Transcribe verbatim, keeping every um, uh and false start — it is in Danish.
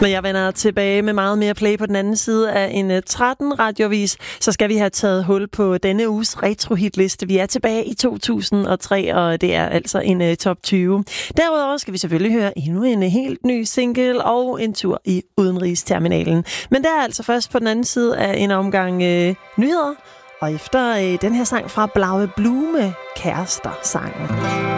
Når jeg vender tilbage med meget mere play på den anden side af en tretten radiovis, så skal vi have taget hul på denne uges retrohitliste. Vi er tilbage i to tusind og tre, og det er altså en uh, top tyve. Derudover skal vi selvfølgelig høre endnu en helt ny single og en tur i udenrigsterminalen. Men der er altså først på den anden side af en omgang uh, nyheder, og efter uh, den her sang fra Blaue Blume, Kærester-sangen.